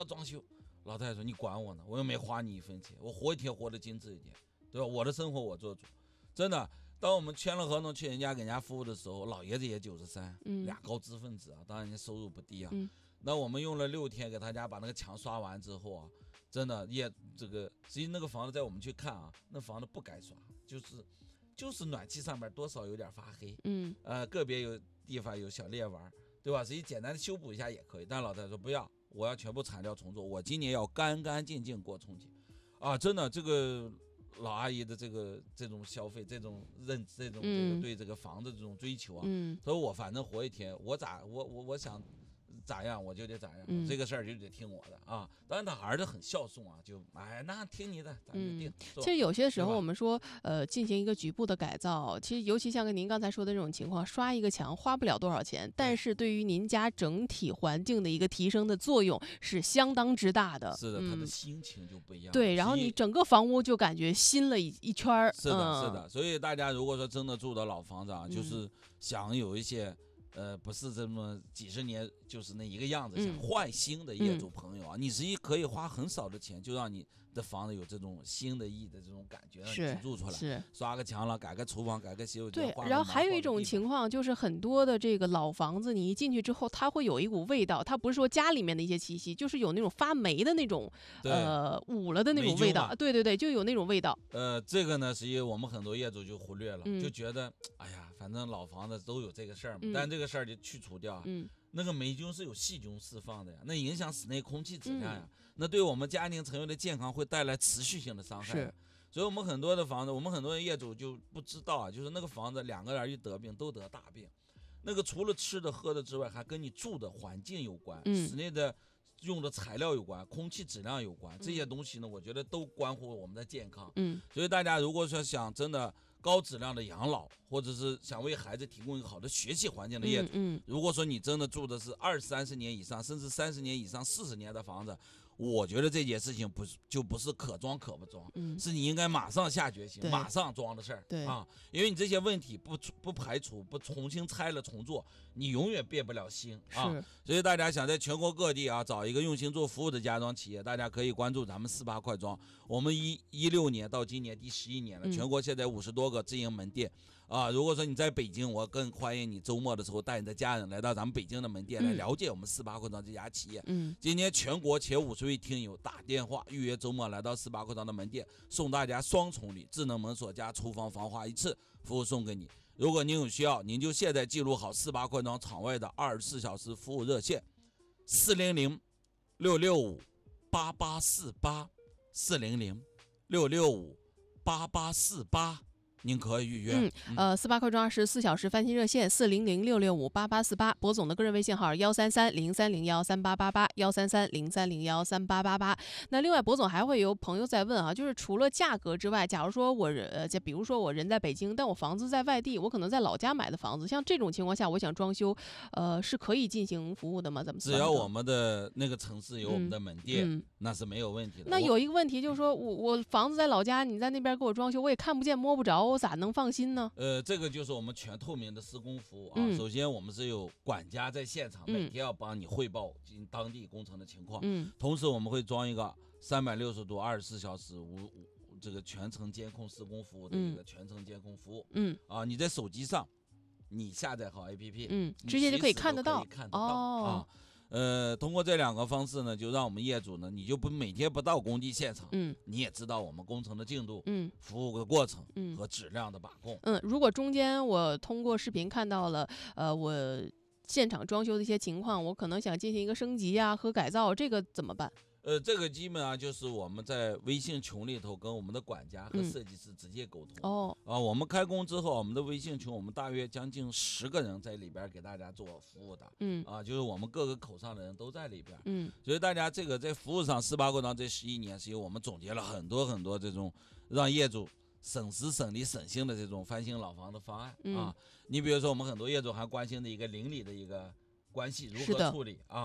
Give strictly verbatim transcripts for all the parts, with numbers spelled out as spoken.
装修。老太太说你管我呢，我又没花你一分钱，我活一天活得精致一点，对吧？我的生活我做主。真的，当我们签了合同去人家给人家服务的时候，老爷子也九十三，俩高知分子啊，当然人家收入不低啊。 嗯、 那我们用了六天给他家把那个墙刷完之后啊，真的也这个，实际那个房子在我们去看啊，那房子不该刷，就是就是暖气上面多少有点发黑， 嗯， 呃，个别有地方有小裂纹，对吧？实际简单的修补一下也可以，但老太太说不要，我要全部铲掉重做，我今年要干干净净过春节，啊，真的这个。老阿姨的这个这种消费，这种认这种这个对这个房子这种追求啊， 嗯， 所以我反正活一天，我咋我我我想咋样我就得咋样， 嗯、 这个事儿就得听我的啊。当然他儿子很孝顺啊，就哎那听你的，咱就定。 嗯、其实有些时候我们说呃进行一个局部的改造，其实尤其像跟您刚才说的这种情况，刷一个墙花不了多少钱，但是对于您家整体环境的一个提升的作用是相当之大的。 是的， 嗯、 他的心情就不一样。 对，然后你整个房屋就感觉新了一一圈儿。 是的， 嗯、 是的。所以大家如果说真的住的老房子啊，嗯、就是想有一些。呃，不是这么几十年就是那一个样子，想换新的业主朋友啊，嗯、你实际可以花很少的钱，就让你的房子有这种新的意的这种感觉，让你居住出来。 是刷个墙了，改个厨房，改个洗手对， 间。 然后还有一种情况就是很多的这个老房子，你一进去之后，它会有一股味道，它不是说家里面的一些气息，就是有那种发霉的那种，呃，捂了的那种味道。对对对，就有那种味道。 呃，这个呢，实际我们很多业主就忽略了， 嗯、 就觉得，哎呀。反正老房子都有这个事儿嘛， 嗯、 但这个事儿就去除掉啊。 嗯、 那个霉菌是有细菌释放的呀，那影响室内空气质量呀，嗯、那对我们家庭成员的健康会带来持续性的伤害。 是， 所以我们很多的房子，我们很多业主就不知道啊，就是那个房子两个人一得病都得大病，那个除了吃的喝的之外，还跟你住的环境有关， 嗯、 室内的用的材料有关，空气质量有关，这些东西呢，我觉得都关乎我们的健康。 嗯， 所以大家如果说想真的。高质量的养老，或者是想为孩子提供一个好的学习环境的业主， 嗯嗯、 如果说你真的住的是二三十年以上，甚至三十年以上、四十年的房子，我觉得这件事情不是就不是可装可不装， 嗯、 是你应该马上下决心、马上装的事儿。 对啊，因为你这些问题不不排除、不重新拆了重做，你永远变不了新啊。所以大家想在全国各地啊找一个用心做服务的家装企业，大家可以关注咱们四八快装。我们一一六年到今年第十一年了， 嗯、 全国现在五十多个直营门店。啊，如果说你在北京，我更欢迎你周末的时候带你的家人来到咱们北京的门店， 嗯、 来了解我们四八快装这家企业。 嗯， 今天全国前五十位听友打电话预约周末来到四八快装的门店，送大家双重礼：智能门锁加厨房防滑一次，服务送给你。如果您有需要，您就现在记录好四八快装场外的二十四小时服务热线：四零零六六五八八四八，四零零六六五八八四八。您可以预约。 嗯，呃，四八快装二十四小时翻新热线四零零六六五八八四八，博总的个人微信号幺三三零三零幺三八八八幺三三零三零幺三八八八。那另外，博总还会有朋友在问啊，就是除了价格之外，假如说我呃，就比如说我人在北京，但我房子在外地，我可能在老家买的房子，像这种情况下，我想装修，呃，是可以进行服务的吗？怎么？ 只要我们的那个城市有我们的门店， 嗯嗯、 那是没有问题的。 那有一个问题就是说我我房子在老家，你在那边给我装修，我也看不见摸不着。我咋能放心呢？ 呃，这个就是我们全透明的施工服务啊。 嗯、 首先，我们是有管家在现场， 嗯、 每天要帮你汇报当地工程的情况。 嗯， 同时我们会装一个三百六十度、二十四小时无这个全程监控施工服务的一个全程监控服务。 嗯， 啊，你在手机上，你下载好 A P P， 嗯，直接就可以看得到。 看得到哦。 啊。呃，通过这两个方式呢，就让我们业主呢，你就不每天不到工地现场， 嗯， 你也知道我们工程的进度， 嗯， 服务的过程， 嗯， 和质量的把控， 嗯，如果中间我通过视频看到了，呃，我现场装修的一些情况，我可能想进行一个升级啊和改造，这个怎么办？ 呃，这个基本上就是我们在微信群里头跟我们的管家和设计师直接沟通。 嗯、哦， 啊，我们开工之后，我们的微信群我们大约将近十个人在里边给大家做服务的。 嗯， 啊，就是我们各个口上的人都在里边。 嗯， 所以大家这个在服务上，四八快装这十一年是由我们总结了很多很多这种让业主省时省力省心的这种翻新老房的方案、 嗯、 啊。你比如说，我们很多业主还关心的一个邻里的一个关系如何处理啊？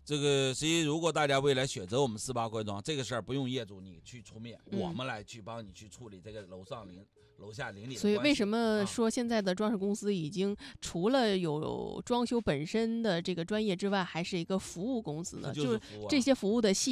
这个所以如果大家未来选择我们四八快装，这个事儿不用业主你去出面， 嗯、 我们来去帮你去处理这个楼上邻楼下邻里的关系。 所以为什么说啊现在的装饰公司已经除了有装修本身的这个专业之外，还是一个服务公司呢？ 这就是服务啊这些服务的细